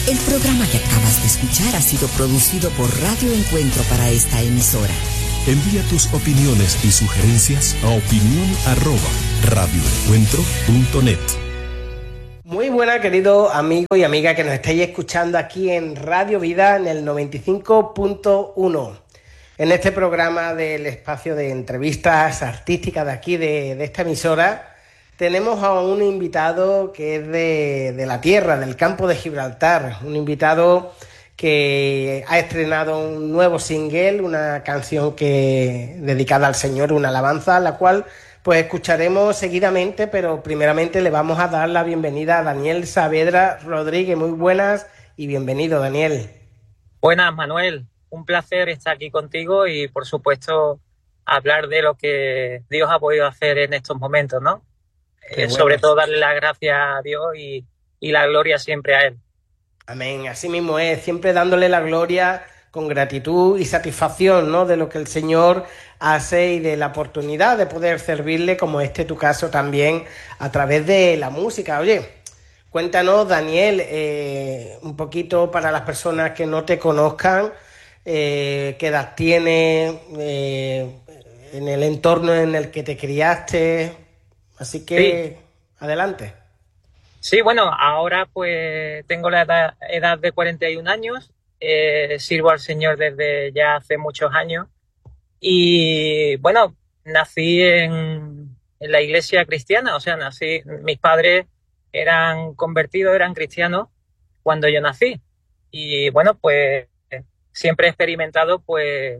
El programa que acabas de escuchar ha sido producido por Radio Encuentro para esta emisora. Envía tus opiniones y sugerencias a opinión@radioencuentro.net. Muy buena, querido amigo y amiga que nos estáis escuchando aquí en Radio Vida en el 95.1. En este programa del espacio de entrevistas artísticas de aquí, de esta emisora, tenemos a un invitado que es de la tierra, del campo de Gibraltar. Un invitado que ha estrenado un nuevo single, una canción dedicada al Señor, una alabanza, la cual pues escucharemos seguidamente, pero primeramente le vamos a dar la bienvenida a Daniel Saavedra Rodríguez. Muy buenas y bienvenido, Daniel. Buenas, Manuel. Un placer estar aquí contigo y, por supuesto, hablar de lo que Dios ha podido hacer en estos momentos, ¿no? Sobre todo darle las gracias a Dios y la gloria siempre a Él. Amén. Así mismo es, siempre dándole la gloria con gratitud y satisfacción, ¿no?, de lo que el Señor hace y de la oportunidad de poder servirle, como tu caso también, a través de la música. Oye, cuéntanos, Daniel, un poquito para las personas que no te conozcan, qué edad tienes, en el entorno en el que te criaste. Así que, sí, adelante. Sí, bueno, ahora pues tengo la edad de 41 años, sirvo al Señor desde ya hace muchos años y, bueno, nací en la iglesia cristiana, o sea, mis padres eran convertidos, eran cristianos cuando yo nací y, bueno, pues siempre he experimentado pues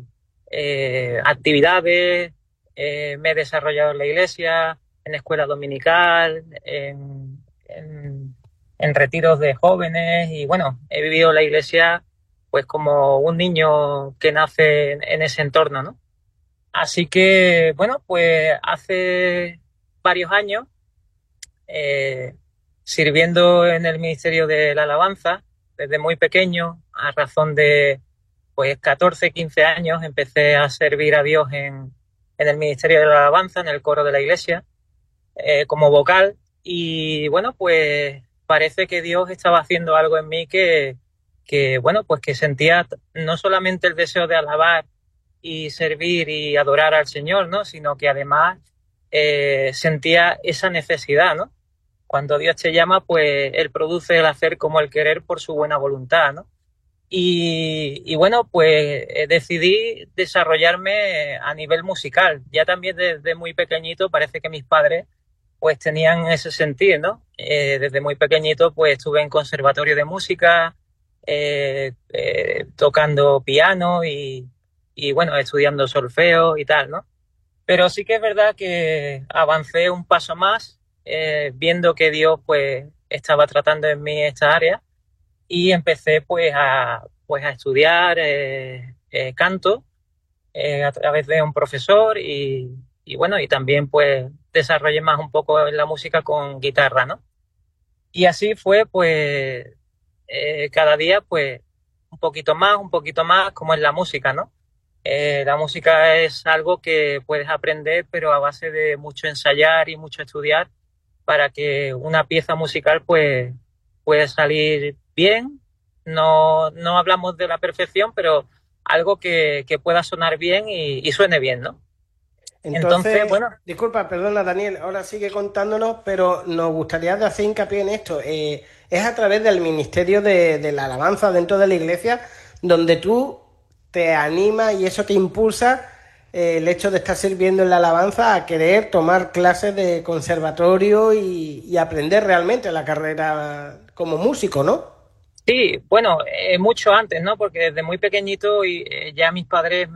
actividades, me he desarrollado en la iglesia, en escuela dominical, en retiros de jóvenes y, bueno, he vivido la iglesia pues como un niño que nace en ese entorno, ¿no? Así que, bueno, pues hace varios años sirviendo en el Ministerio de la Alabanza, desde muy pequeño, a razón de pues 14, 15 años, empecé a servir a Dios en el Ministerio de la Alabanza, en el coro de la iglesia, como vocal. Y, bueno, pues parece que Dios estaba haciendo algo en mí que bueno, pues que sentía no solamente el deseo de alabar y servir y adorar al Señor, ¿no?, sino que además sentía esa necesidad, ¿no? Cuando Dios te llama, pues Él produce el hacer como el querer por su buena voluntad, ¿no? Y bueno, pues decidí desarrollarme a nivel musical. Ya también desde muy pequeñito parece que mis padres pues tenían ese sentido, ¿no? Desde muy pequeñito pues estuve en conservatorio de música, tocando piano y bueno, estudiando solfeo y tal, ¿no? Pero sí que es verdad que avancé un paso más, viendo que Dios pues estaba tratando en mí esta área y empecé pues a estudiar canto a través de un profesor y bueno, y también pues desarrollé más un poco en la música con guitarra, ¿no? Y así fue pues cada día pues un poquito más, como es la música, ¿no? La música es algo que puedes aprender, pero a base de mucho ensayar y mucho estudiar para que una pieza musical pues pueda salir bien. No hablamos de la perfección, pero algo que pueda sonar bien y suene bien, ¿no? Entonces, bueno, disculpa, perdona, Daniel, ahora sigue contándonos, pero nos gustaría hacer hincapié en esto. Es a través del Ministerio de la Alabanza dentro de la iglesia donde tú te animas y eso te impulsa, el hecho de estar sirviendo en la alabanza, a querer tomar clases de conservatorio y aprender realmente la carrera como músico, ¿no? Sí, bueno, mucho antes, ¿no? Porque desde muy pequeñito ya mis padres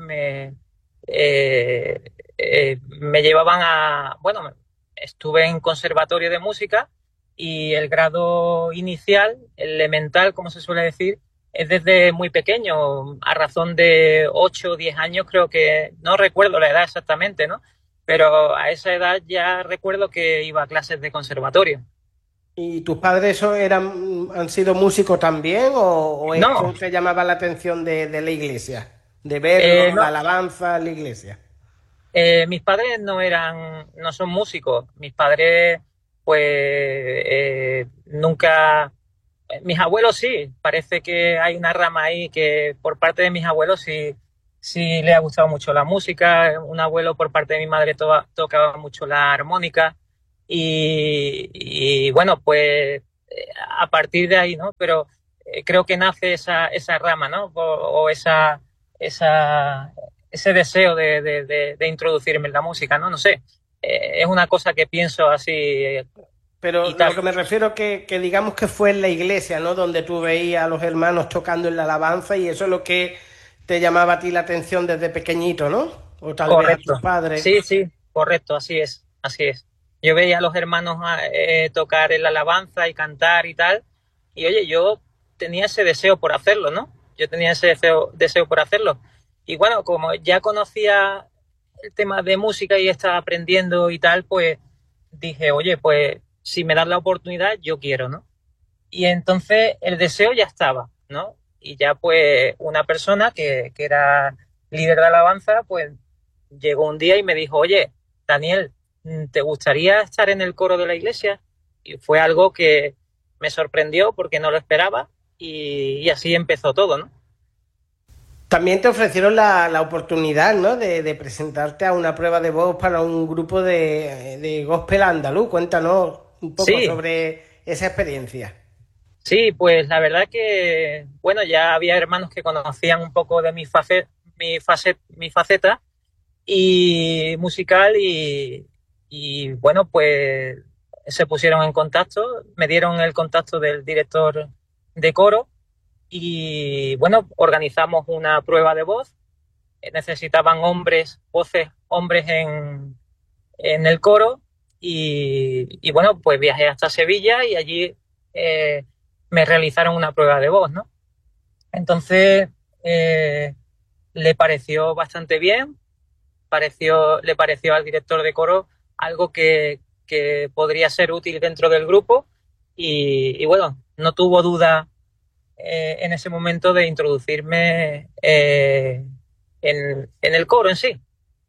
me llevaban bueno, estuve en conservatorio de música y el grado inicial, el elemental, como se suele decir, es desde muy pequeño, a razón de 8 o 10 años, creo que, no recuerdo la edad exactamente, ¿no? Pero a esa edad ya recuerdo que iba a clases de conservatorio. ¿Y tus padres han sido músicos también o No. esto te llamaba la atención de la iglesia? De verlo, No. la alabanza en la iglesia. Mis padres no son músicos. Mis padres, pues, nunca Mis abuelos sí, parece que hay una rama ahí que por parte de mis abuelos sí le ha gustado mucho la música. Un abuelo por parte de mi madre tocaba mucho la armónica y bueno, pues a partir de ahí, ¿no? Pero creo que nace esa rama, ¿no? O esa, ese deseo de introducirme en la música, ¿no? No sé, es una cosa que pienso así Pero y tal. lo que me refiero que digamos que fue en la iglesia, ¿no? Donde tú veías a los hermanos tocando en la alabanza y eso es lo que te llamaba a ti la atención desde pequeñito, ¿no? O tal vez a tus Correcto. padres. Sí, sí, correcto, así es, así es. Yo veía a los hermanos tocar en la alabanza y cantar y tal, y oye, yo tenía ese deseo por hacerlo, ¿no? Yo tenía ese deseo por hacerlo. Y bueno, como ya conocía el tema de música y estaba aprendiendo y tal, pues dije, oye, pues si me das la oportunidad, yo quiero, ¿no? Y entonces el deseo ya estaba, ¿no? Y ya pues una persona que era líder de alabanza, pues llegó un día y me dijo, oye, Daniel, ¿te gustaría estar en el coro de la iglesia? Y fue algo que me sorprendió porque no lo esperaba y así empezó todo, ¿no? También te ofrecieron la oportunidad, ¿no? De presentarte a una prueba de voz para un grupo de gospel andaluz. Cuéntanos un poco Sí, sobre esa experiencia. sí, pues la verdad que, bueno, ya había hermanos que conocían un poco de mi faceta y musical y bueno, pues se pusieron en contacto, me dieron el contacto del director de coro y bueno, organizamos una prueba de voz. Necesitaban voces hombres en el coro y bueno, pues viajé hasta Sevilla y allí eh, me realizaron una prueba de voz, ¿no? Entonces eh, le pareció bastante bien, le pareció al director de coro algo que podría ser útil dentro del grupo y bueno, no tuvo duda en ese momento de introducirme en el coro en sí.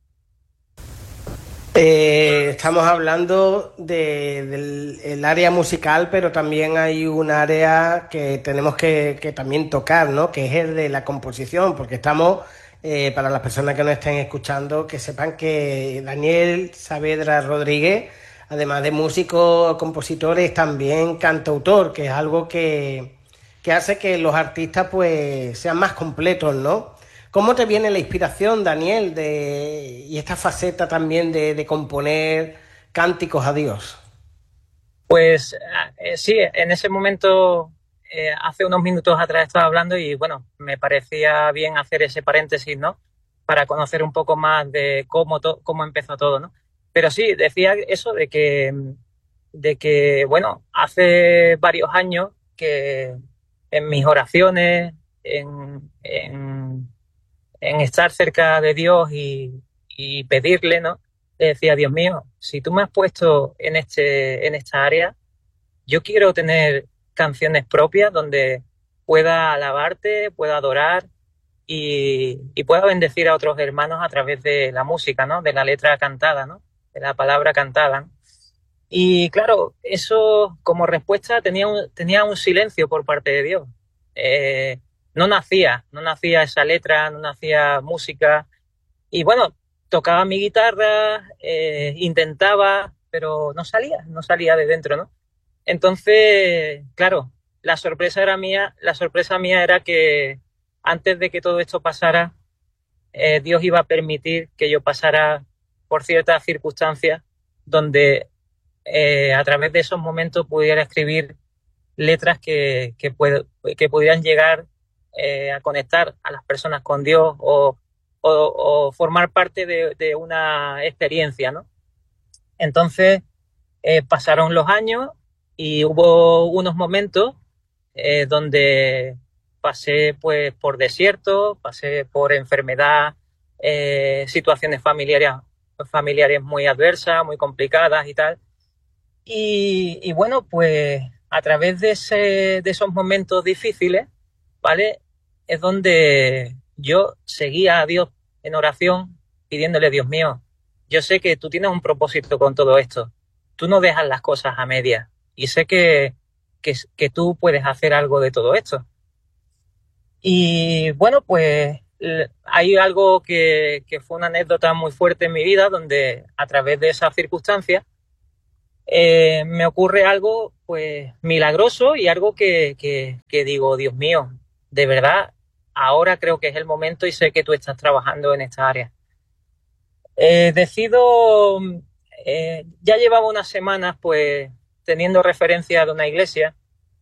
Estamos hablando del el área musical, pero también hay un área que tenemos que también tocar, ¿no? Que es el de la composición, porque estamos, para las personas que nos estén escuchando, que sepan que Daniel Saavedra Rodríguez, además de músico, compositor, es también cantautor, que es algo que hace que los artistas pues sean más completos, ¿no? ¿Cómo te viene la inspiración, Daniel, y esta faceta también de componer cánticos a Dios? Pues sí, en ese momento, hace unos minutos atrás estaba hablando y bueno, me parecía bien hacer ese paréntesis, ¿no? Para conocer un poco más de cómo empezó todo, ¿no? Pero sí, decía eso de que, bueno, hace varios años que en mis oraciones, en estar cerca de Dios y pedirle, ¿no? Le decía, Dios mío, si tú me has puesto en esta área, yo quiero tener canciones propias donde pueda alabarte, pueda adorar y pueda bendecir a otros hermanos a través de la música, ¿no? De la letra cantada, ¿no? De la palabra cantada, ¿no? Y claro, eso como respuesta tenía un silencio por parte de Dios. Eh, no nacía esa letra, no nacía música. Y bueno, tocaba mi guitarra, intentaba, pero no salía de dentro, ¿no? Entonces, claro, la sorpresa mía era que antes de que todo esto pasara, Dios iba a permitir que yo pasara por ciertas circunstancias donde a través de esos momentos pudiera escribir letras que pudieran llegar a conectar a las personas con Dios o formar parte de una experiencia, ¿no? Entonces pasaron los años y hubo unos momentos donde pasé pues por desierto, pasé por enfermedad, situaciones familiares muy adversas, muy complicadas y tal. Y bueno, pues a través de esos momentos difíciles, ¿vale? Es donde yo seguía a Dios en oración, pidiéndole, Dios mío, yo sé que tú tienes un propósito con todo esto. Tú no dejas las cosas a medias. Y sé que tú puedes hacer algo de todo esto. Y bueno, pues hay algo que fue una anécdota muy fuerte en mi vida, donde a través de esas circunstancias me ocurre algo pues milagroso y algo que digo, Dios mío, de verdad, ahora creo que es el momento y sé que tú estás trabajando en esta área. Decido, ya llevaba unas semanas pues teniendo referencia de una iglesia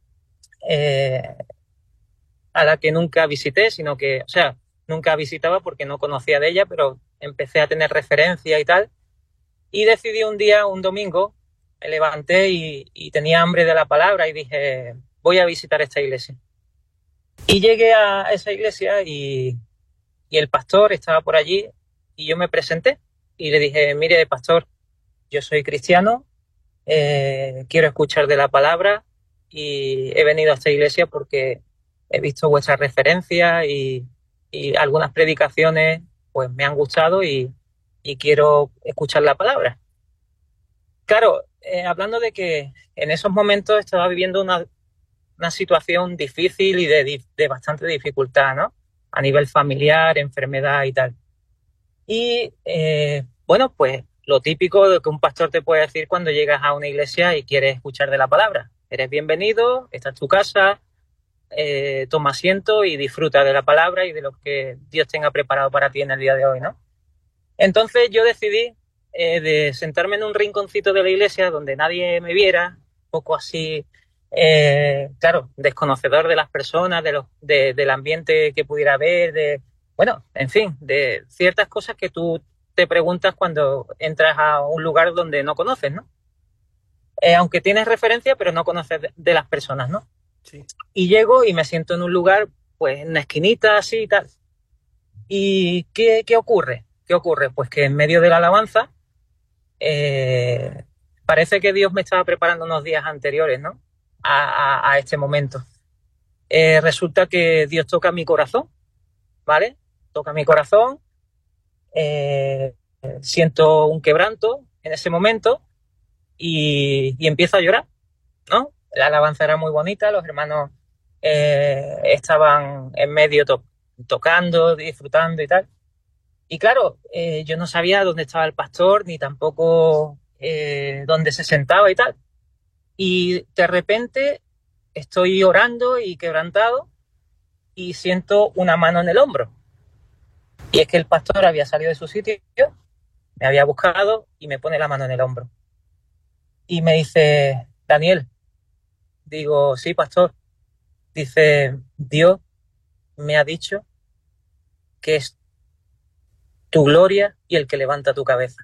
a la que nunca visité, sino que, o sea, nunca visitaba porque no conocía de ella, pero empecé a tener referencia y tal. Y decidí un día, un domingo, me levanté y tenía hambre de la palabra y dije, voy a visitar esta iglesia. Y llegué a esa iglesia y el pastor estaba por allí y yo me presenté y le dije, mire, pastor, yo soy cristiano, quiero escuchar de la palabra y he venido a esta iglesia porque he visto vuestras referencias y algunas predicaciones pues me han gustado y quiero escuchar la palabra. Claro, hablando de que en esos momentos estaba viviendo una situación difícil y de bastante dificultad, ¿no? A nivel familiar, enfermedad y tal. Y bueno, pues lo típico de que un pastor te puede decir cuando llegas a una iglesia y quieres escuchar de la palabra. Eres bienvenido, esta es tu casa, toma asiento y disfruta de la palabra y de lo que Dios tenga preparado para ti en el día de hoy, ¿no? Entonces yo decidí de sentarme en un rinconcito de la iglesia donde nadie me viera, un poco así, claro, desconocedor de las personas, del ambiente que pudiera haber, bueno, en fin, de ciertas cosas que tú te preguntas cuando entras a un lugar donde no conoces, ¿no? Aunque tienes referencia, pero no conoces de las personas, ¿no? Sí. Y llego y me siento en un lugar, pues en una esquinita así y tal. ¿Y qué ocurre? ¿Qué ocurre? Pues que en medio de la alabanza parece que Dios me estaba preparando unos días anteriores, ¿no? A este momento. Resulta que Dios toca mi corazón, ¿vale? Toca mi corazón, siento un quebranto en ese momento y empiezo a llorar, ¿no? La alabanza era muy bonita, los hermanos estaban en medio tocando, disfrutando y tal. Y claro, yo no sabía dónde estaba el pastor, ni tampoco dónde se sentaba y tal. Y de repente estoy orando y quebrantado y siento una mano en el hombro. Y es que el pastor había salido de su sitio, me había buscado y me pone la mano en el hombro. Y me dice, Daniel, digo, sí, pastor. Dice, Dios me ha dicho que es tu gloria y el que levanta tu cabeza.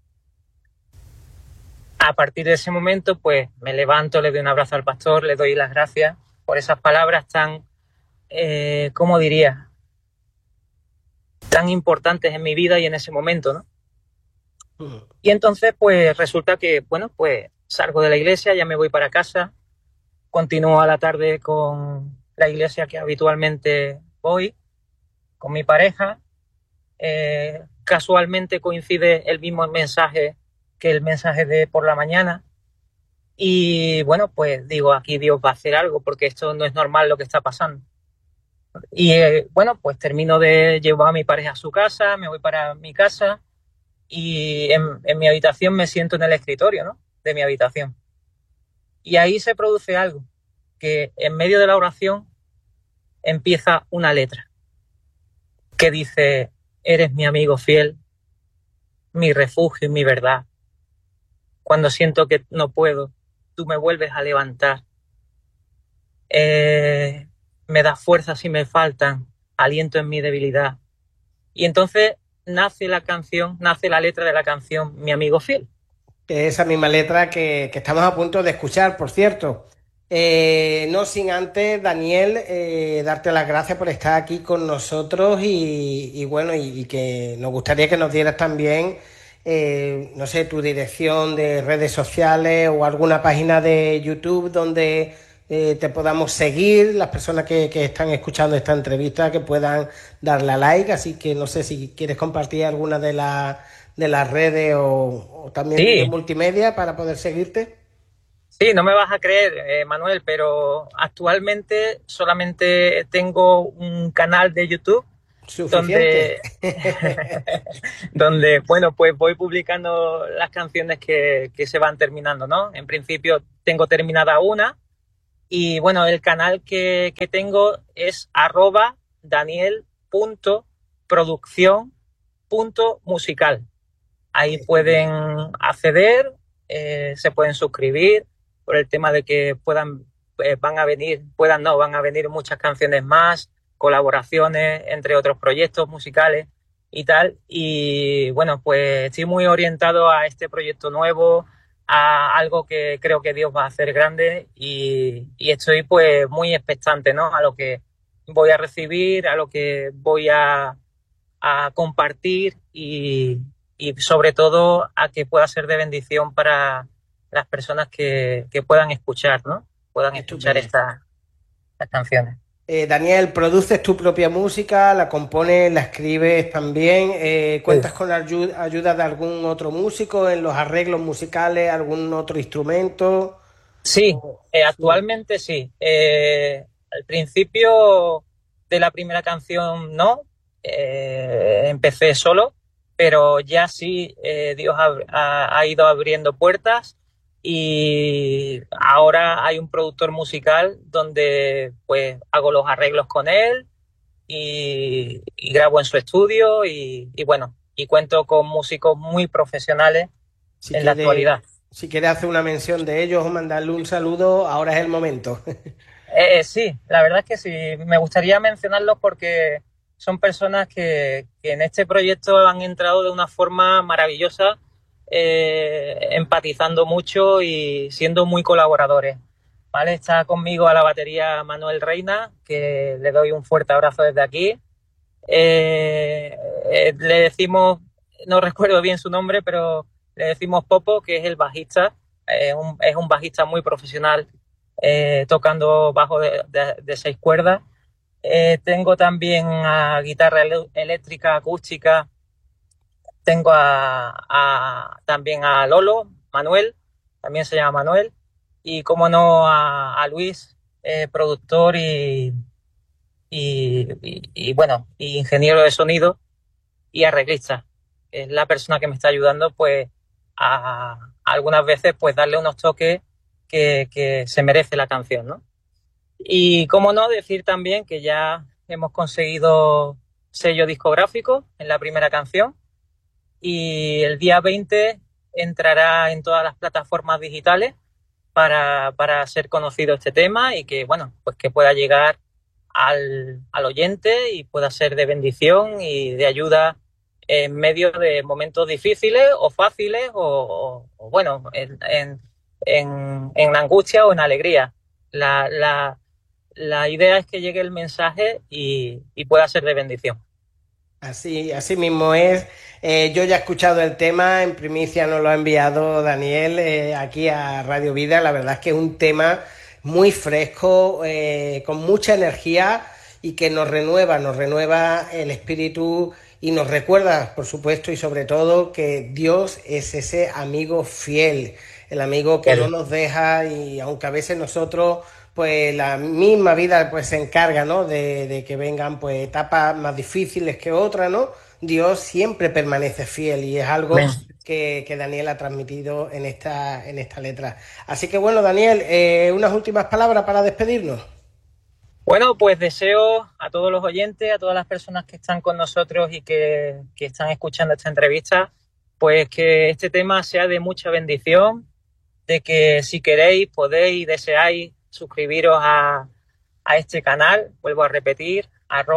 A partir de ese momento, pues me levanto, le doy un abrazo al pastor, le doy las gracias por esas palabras tan, ¿cómo diría? Tan importantes en mi vida y en ese momento, ¿no? Y entonces, pues resulta que, bueno, pues salgo de la iglesia, ya me voy para casa, continúo a la tarde con la iglesia que habitualmente voy, con mi pareja. Casualmente coincide el mismo mensaje que el mensaje de por la mañana y bueno, pues digo, aquí Dios va a hacer algo porque esto no es normal lo que está pasando. Y bueno, pues termino de llevar a mi pareja a su casa, me voy para mi casa y en mi habitación me siento en el escritorio, ¿no? De mi habitación. Y ahí se produce algo, que en medio de la oración empieza una letra que dice, eres mi amigo fiel, mi refugio y mi verdad. Cuando siento que no puedo, tú me vuelves a levantar. Me das fuerzas si me faltan, aliento en mi debilidad. Y entonces nace la letra de la canción Mi amigo fiel. Esa misma letra que estamos a punto de escuchar, por cierto. No sin antes, Daniel, darte las gracias por estar aquí con nosotros y bueno, y que nos gustaría que nos dieras también, no sé, tu dirección de redes sociales o alguna página de YouTube donde te podamos seguir, las personas que están escuchando esta entrevista, que puedan darle a like. Así que no sé si quieres compartir alguna de las redes o también Sí. de multimedia para poder seguirte. Sí, no me vas a creer, Manuel, pero actualmente solamente tengo un canal de YouTube Suficiente. donde, donde bueno, pues voy publicando las canciones que se van terminando, ¿no? En principio tengo terminada una y bueno, el canal que tengo es @daniel.producción.musical. Ahí pueden acceder, se pueden suscribir por el tema de que van a venir, puedan no, van a venir muchas canciones más, colaboraciones entre otros proyectos musicales y tal. Y bueno, pues estoy muy orientado a este proyecto nuevo, a algo que creo que Dios va a hacer grande y estoy pues muy expectante, ¿no? A lo que voy a recibir, a lo que voy a compartir y sobre todo a que pueda ser de bendición para las personas que puedan escuchar, ¿no? Puedan escuchar Estupendo. estas canciones. Daniel, ¿produces tu propia música? ¿La compones? ¿La escribes también? ¿Cuentas con la ayuda de algún otro músico en los arreglos musicales? ¿Algún otro instrumento? Sí, Sí. actualmente sí. Al principio de la primera canción no, empecé solo, pero ya sí, Dios ha ido abriendo puertas y ahora hay un productor musical donde pues hago los arreglos con él y grabo en su estudio y bueno, y cuento con músicos muy profesionales Si en la quiere, actualidad. si quiere hacer una mención de ellos o mandarle un saludo, ahora es el momento. Sí, la verdad es que sí. Me gustaría mencionarlos porque son personas que en este proyecto han entrado de una forma maravillosa, empatizando mucho y siendo muy colaboradores. ¿Vale? Está conmigo a la batería Manuel Reina, que le doy un fuerte abrazo desde aquí. Le decimos, no recuerdo bien su nombre, pero le decimos Popo, que es el bajista. Es un bajista muy profesional, tocando bajo de 6 cuerdas. Tengo también a guitarra eléctrica, acústica. Tengo también a Lolo, Manuel, también se llama Manuel. Y como no, a Luis, productor bueno, y ingeniero de sonido y arreglista. Es la persona que me está ayudando, pues, algunas veces, pues, darle unos toques que se merece la canción, ¿no? Y cómo no decir también que ya hemos conseguido sello discográfico en la primera canción y el día 20 entrará en todas las plataformas digitales para ser conocido este tema y que, bueno, pues que pueda llegar al oyente y pueda ser de bendición y de ayuda en medio de momentos difíciles o fáciles o bueno, en angustia o en alegría. La, la, la idea es que llegue el mensaje y pueda ser de bendición. Así mismo es. Yo ya he escuchado el tema, en primicia nos lo ha enviado Daniel aquí a Radio Vida. La verdad es que es un tema muy fresco, con mucha energía y que nos renueva el espíritu y nos recuerda, por supuesto, y sobre todo que Dios es ese amigo fiel, el amigo que no nos deja y aunque a veces nosotros pues la misma vida pues se encarga, ¿no? De que vengan pues etapas más difíciles que otras, ¿no? Dios siempre permanece fiel y es algo Amén. que Daniel ha transmitido en esta letra. Así que bueno, Daniel, unas últimas palabras para despedirnos. Bueno, pues deseo a todos los oyentes, a todas las personas que están con nosotros y que están escuchando esta entrevista, pues que este tema sea de mucha bendición, de que si queréis, podéis y deseáis suscribiros a este canal, vuelvo a repetir,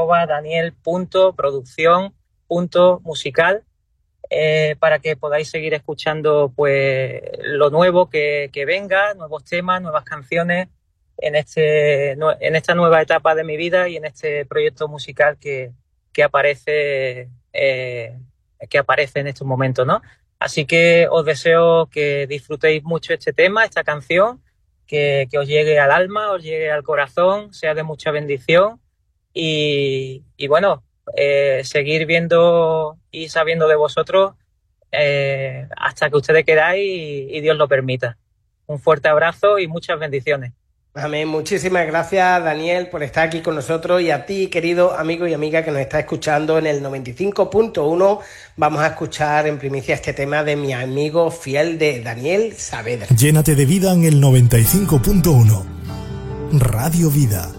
@daniel.producción.musical, para que podáis seguir escuchando pues lo nuevo que venga, nuevos temas, nuevas canciones en esta nueva etapa de mi vida y en este proyecto musical que aparece, que aparece en estos momentos, ¿no? Así que os deseo que disfrutéis mucho este tema, esta canción, que os llegue al alma, os llegue al corazón, sea de mucha bendición y bueno, seguir viendo y sabiendo de vosotros hasta que ustedes queráis y Dios lo permita. Un fuerte abrazo y muchas bendiciones. Amén. Muchísimas gracias, Daniel, por estar aquí con nosotros, y a ti, querido amigo y amiga que nos está escuchando en el 95.1. Vamos a escuchar en primicia este tema de mi amigo fiel de Daniel Saavedra. Llénate de vida en el 95.1. Radio Vida.